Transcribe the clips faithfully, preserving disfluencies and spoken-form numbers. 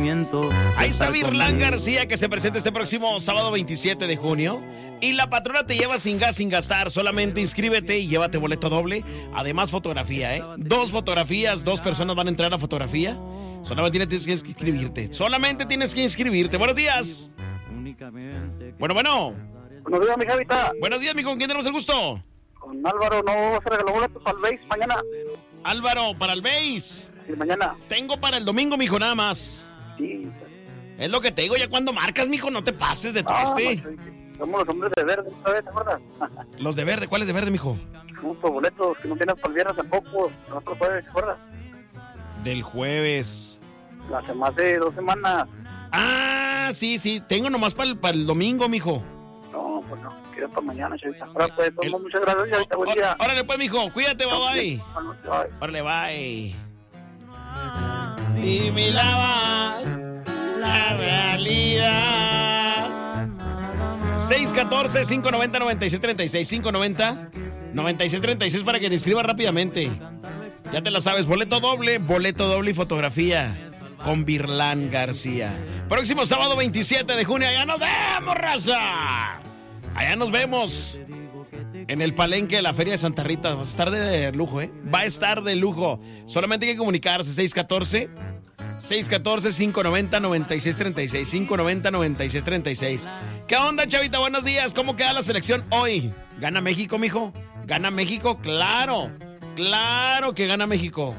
sentimiento. Ahí está Virlán García, que se presenta este próximo sábado veintisiete de junio. Y la patrona te lleva sin gas, sin gastar. Solamente inscríbete y llévate boleto doble. Además, fotografía, ¿eh? Dos fotografías, dos personas van a entrar a fotografía. Solamente tienes que inscribirte. Solamente tienes que inscribirte. Buenos días. Bueno, bueno. Buenos días, mi Javita. Buenos días, mijo. ¿Con quién tenemos el gusto? Con Álvaro, no se regaló boletos para el base mañana. Álvaro, para el base. Sí, mañana. Tengo para el domingo, mijo, nada más. Sí. Es lo que te digo, ya cuando marcas, mijo, no te pases de tueste. Ah, somos los hombres de verde, ¿sabes? ¿Te acuerdas? Los de verde, ¿cuáles de verde, mijo? Justo, boletos que no tienes para el viernes tampoco. Nosotros jueves, ¿te acuerdas? Del jueves. La semana de dos semanas. Ah, sí, sí. Tengo nomás para el, para el domingo, mijo. No, pues no. Quiero para mañana, chavita. Ahora, pues, el... muchas gracias, chavita. Buen día. Órale, pues, mijo. Cuídate, bye, bye. Bye. Órale, bye. Si miraba la realidad. seis uno cuatro, cinco nueve cero, nueve seis tres seis. cinco nueve cero, nueve seis tres seis para que te inscribas rápidamente. Ya te la sabes. Boleto doble, boleto doble y fotografía con Virlán García. Próximo sábado veintisiete de junio. Allá nos vemos, raza. Allá nos vemos. En el palenque de la Feria de Santa Rita. Va a estar de lujo, ¿eh? Va a estar de lujo. Solamente hay que comunicarse. seis uno cuatro, seis uno cuatro, cinco nueve cero, nueve seis tres seis. cinco nueve cero, nueve seis tres seis. ¿Qué onda, chavita? Buenos días. ¿Cómo queda la selección hoy? ¿Gana México, mijo? ¿Gana México? Claro. Claro que gana México.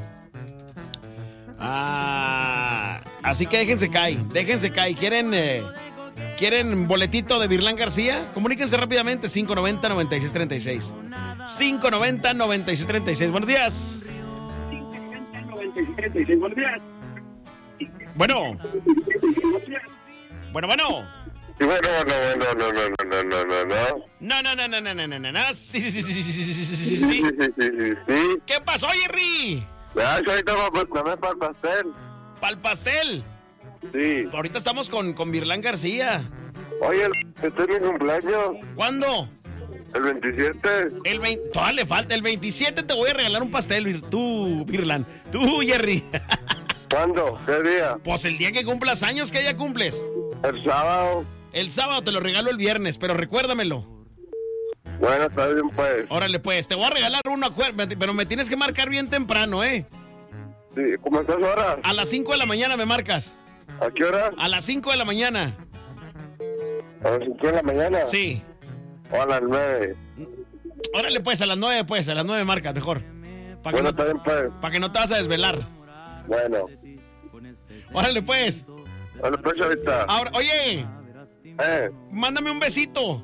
Ah, así que déjense caer. Déjense caer. ¿Quieren... Eh, ¿Quieren boletito de Virlán García? Comuníquense rápidamente. cinco nueve cero, nueve seis tres seis. cinco nueve cero, nueve seis tres seis. Buenos días. cinco nueve cero, nueve seis tres seis. Buenos días. Bueno. Bueno, bueno. Bueno, no, no, no, no, no, no, no, no, no. No, no, no, no, no, no, no, no, no. Sí, sí, sí, sí, sí, sí, sí, sí, sí, sí. Sí, sí, sí, sí. ¿Qué pasó, Jerry? Ya, ahorita vamos a para el pastel. ¿Pa'l pastel? Sí. Ahorita estamos con, con Virlán García. Oye, este es mi cumpleaños. ¿Cuándo? El veintisiete. El veinte. Todavía le falta. El veintisiete te voy a regalar un pastel, Vir... tú, Virlán. Tú, Jerry. ¿Cuándo? ¿Qué día? Pues el día que cumplas años, ¿qué día cumples? El sábado. El sábado te lo regalo el viernes, pero recuérdamelo. Bueno, está bien, pues. Órale, pues, te voy a regalar uno, acuérdate, pero me tienes que marcar bien temprano, ¿eh? Sí, ¿cómo estás ahora? A las cinco de la mañana me marcas. ¿A qué hora? A las cinco de la mañana. ¿A las cinco de la mañana? Sí. O a las nueve. Órale, pues, a las nueve, pues, a las nueve marcas, mejor. Para que, bueno, no, está bien, pues. pa que no te vas a desvelar. Bueno. Órale, pues. Órale, pues, ahorita. Ahora, oye. Eh. Mándame un besito.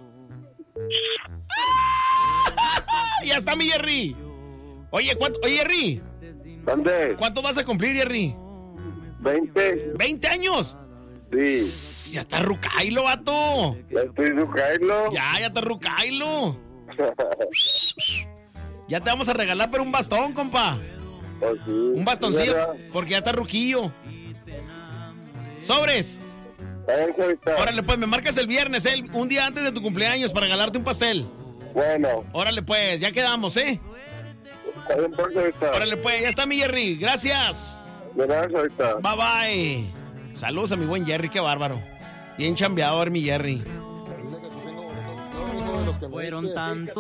Ya está mi Jerry. Oye, ¿cuánto? Oye, Jerry. ¿Dónde? ¿Cuánto vas a cumplir, Jerry? veinte. ¿veinte años? Sí. Ya está rucailo, vato. Ya estoy rucailo. Ya, ya está rucailo. Ya te vamos a regalar pero un bastón, compa. Oh, sí. Un bastoncillo, ¿verdad? porque ya está ruquillo. Sobres. Bien, órale, pues, me marcas el viernes, ¿eh? Un día antes de tu cumpleaños para regalarte un pastel. Bueno. Órale, pues, ya quedamos, ¿eh? Bien, pues, ahorita. Órale, pues, ya está mi Jerry. Gracias. De nada, ahorita. Bye, bye. Saludos a mi buen Jerry, qué bárbaro. Bien chambeador, mi Jerry. Fueron tantos.